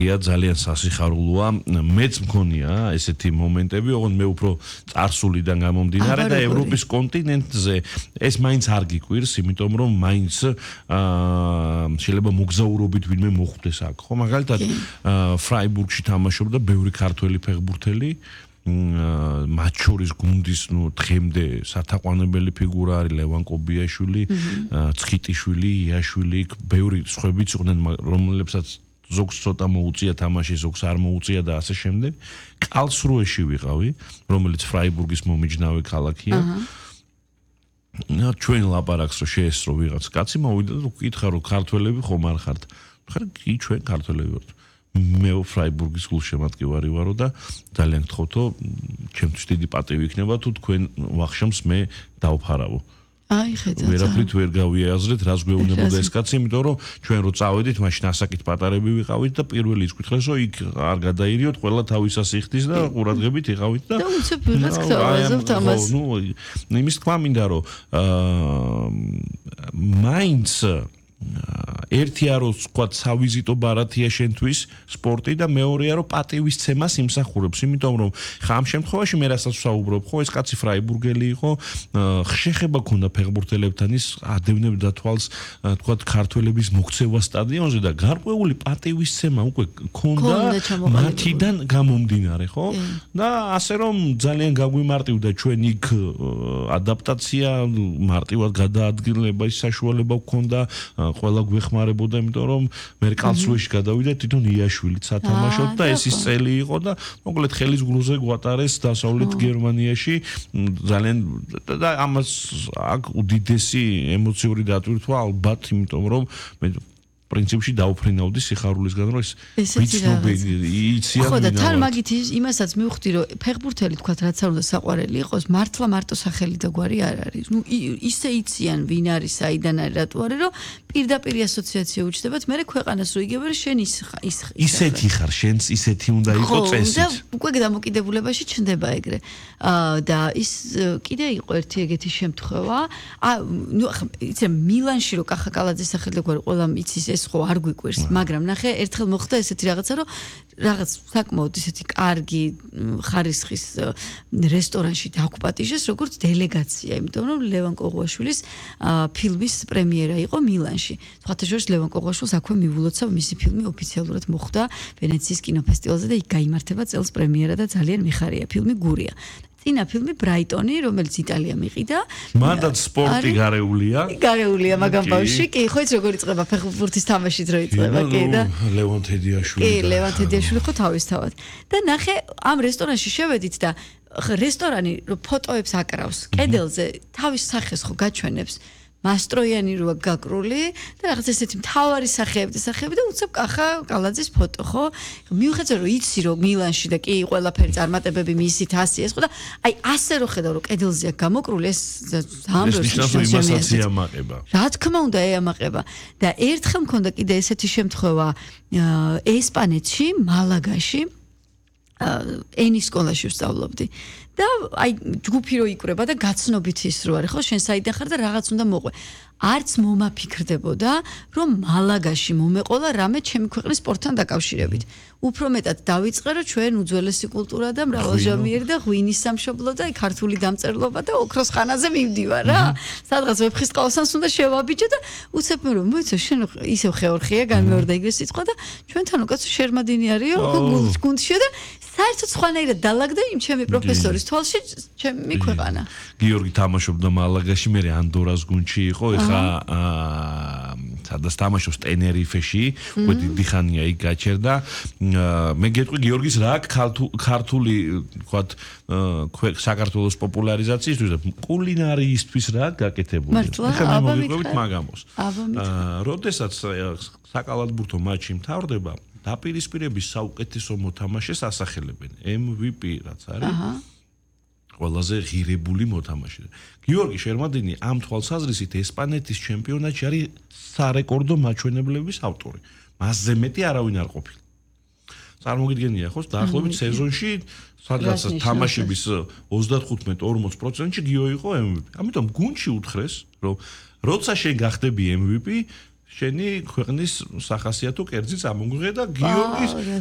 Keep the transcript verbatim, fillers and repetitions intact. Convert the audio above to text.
ია ძალიან სასიხარულოა მეც მქონია ესეთი მომენტები ოღონდ მე უფრო წარსულიდან გამომდინარე და ევროპის კონტინენტზე ეს მაინც არ გიკვირს იმიტომ რომ მაინც შეიძლება მოგზაურობით ვინმე მოხვდეს აქ ხო მაგალითად ფრაიბურგში თამაშობდა ბევრი ქართველი ფეხბურთელი მათ შორის გუნდის ნუ დღემდე სათაყვანებელი ფიგურა არის ლევან კობიაშვილი, ცხიტიშვილი, იაშვილი, ბევრი სხვაებიც იყვნენ რომლებსაც ზოგს ცოტა მოუწია თამაში, ზოგს არ მოუწია და ასე შემდეგ. კალსრუეში ვიყავი, რომელიც ფრაიბურგის მომიჯნავე ქალაქია. ჩვენ ლაპარაკს რო შეესწრო ვიღაც კაცი მოვიდა და უკითხა რომ ქართველები ხომ არ ხართ? ხარ კი ჩვენ ქართველები ვართ. მე ფრაიბურგის გულშემატკივარი ვარო და ძალიან გთხოვთო ჩემთვის დიდი პატივი იქნება თუ თქვენ ვახშამს მე დავფარავო. აი ხედავთ. ვერაფრით ვერ გავიაზრეთ რას გვეუბნებოდა ეს კაცი, იმიტომ რომ ჩვენ რო წავედით, მაშინ ასაკით პატარები ვიყავით და პირველი ის გითხრეს რომ იქ არ გადაირიოთ, ყველა თავისას იხდის და ყურადღებით იყავით და და უცებ ვიღაც გთავაზობთ ამას. ნუ იმის თქმა მინდა რომ მაინც ერთია რომ თქვა სავიზიტო ბარათია შენთვის სპორტი და მეორეა რომ პატივისცემას იმსახურებს, იმიტომ რომ ხა ამ შემთხვევაში მე რასაც ვსაუბრობ, ხო ეს კაცი ფრაიბურგელი იყო, შეხება ქონდა ფეხბურთელებთან, ის ადევნებდა თვალს, თქვა ქართველების მოქცევა სტადიონზე და გარკვეული პატივისცემა უკვე ქონდა მათიდან გამომდინარე, ხო? და ასე რომ ძალიან გაგვიმარტივდა ჩვენ იქ ადაპტაცია, მარტივად გადაადგილება ის საშუალება გქონდა ყველა გვეხმარებოდა, იმიტომ რომ მე კალსრუეში გადავიდა თვითონ იაშვილიც ათამაშოთ და ეს ის წელი იყო და მოკლედ ხელის გულზე გვატარეს დასავლეთ გერმანიაში ძალიან და ამას აქ უდიდესი ემოციური დატვირთვა ალბათ, იმიტომ რომ მე პრინციპში დაუფრინავდი სიხარულისგან რომ ეს ვიცნობები იციან ხო და თან მაგით იმასაც მივხვდი რომ ფეხბურთელი თქვა რაც არ უნდა საყვარელი იყოს მართლა მარტო სახელი და გვარი არ არის ნუ ისე იციან ვინ არის საიდან არის რატო არის რომ პირდაპირ ასოციაცია უჩნდებათ მე ქვეყანას რო იგებენ შენ ის ის ისეთი ხარ შენს ისეთი უნდა იყოს წესით და უკვე დამოკიდებულებაში ჩნდება ეგრე და ის კიდე იყო ერთი ეგეთი შემთხვევა ნუ იცი მილანში რო კახაკალაძის სახელი და გვარი ყველა იცის ეს ხო არ გვიკვირს, მაგრამ ნახე, ერთხელ მოხდა ესეთი რაღაცა, რომ რაღაც საკმაოდ ისეთი კარგი ხარისხის რესტორანში დაგუპატიჟეს, როგორც დელეგაცია, იმიტომ რომ ლევან კოღუაშვილის ფილმის პრემიერა იყო მილანში. სხვათა შორის ლევან კოღუაშვილს აქვე მივულოცა მისი ფილმი ოფიციალურად მოხდა ვენეციის კინოფესტივალზე და იქ გაიმართება წელს პრემიერა და ძალიან მიხარია ფილმი გურია. წინა ფილმი ბრაიტონი, რომელიც იტალია მიყიდა. მანდაც სპორტი გარეულია. გარეულია მაგამ ბავშვი, კი, ხო იცი როგორ იწყება ფეხბურთის თამაშით რო იწყება, კი და ლევან თედიაშვილი. კი, ლევან თედიაშვილი ხო თავისთავად. და ნახე, ამ რესტორანში შევედით და რესტორანი რო ფოტოებს აკრავს, კედელზე თავის სახეს ხო გაჩვენებს. მასტროიანი როა გაკრული და რაღაც ესეთი მთავარი სახეები და სახეები და უცებ კახა კალაძის ფოტო ხო მიუხედავად რომ იცი რომ მილანში და კი ყველაფერი წარმატებები მისით ასე ეს ხო და აი ასე რო ხედავ რომ კედელზეა გამოკრული ეს ამბობს იამაყება რა თქმა უნდა ეამაყება და ერთხელ მქონდა კიდე ესეთი შემთხვევა ესპანეთში მალაგაში ენის სკოლაში ვსწავლობდი და აი ჯგუფი რო იკვრება და გაცნობით ის რო არის ხო შენ საიდან ხარ და რაღაც უნდა მოყვე არც მომაფიქრდებოდა რომ მალაგაში მომეყოლა რამე ჩემი ქვეყნის სპორტთან დაკავშირებით უფრო მეტად დავიწყე რომ ჩვენ უძველესი კულტურა და მრავალჟამიერი და ღვინის სამშობლო და ქართული დამწერლობა და ოქროს ხანაზე მივდივარ რა სადღაც ვეფხის ყავსანს უნდა შევაბიჯო და უცებ მე რომ მოიცა შენ ისევ ხეორხია განმეორდა ეგრე სიტყვა და ჩვენთან უკაც შერმადინი არისო გუნდში და საერთოდ სხვანაირად დალაგდა იმ ჩემი პროფესორის თვალში ჩემი ქვეყანა. გიორგი თამაშობდა მალაგაში, მე ანდორას გუნდში იყო, ეხა სადაც თამაშობს ტენერიფეში, უკვე დიდი ხანია იქ გაჩერდა. მე გეტყვი გიორგის რა ქართული, თქვათ, საქართველოს პოპულარიზაციისთვის და კულინარიისთვის რა გაკეთებული. ეხა მე მოვიყვებით მაგამოს. როდესაც საკალათბურთო მატჩი მთავრდება დაპირისპირების საუკეთესო მოთამაშეს ასახელებენ ემ ვი პი რაც არის ყველაზე ღირებული მოთამაშე. გიორგი შერმადინი ამ თვალსაზრისით ესპანეთის ჩემპიონატში არის სარეკორდო მაჩვენებლების ავტორი. მასზე მეტი არავინ არ ყოფილა. წარმოგიდგენია ხო დაახლოებით სეზონში სადღაც თამაშების ოცდათხუთმეტ ორმოც პროცენტში გიო იყო ემ ვი პი. ამიტომ გუნდში უთხრეს რომ როცა შენ გახდები ემ ვი პი შენი ქვეყნის სახასიათო კერძი წამოგვიღე და გიორგის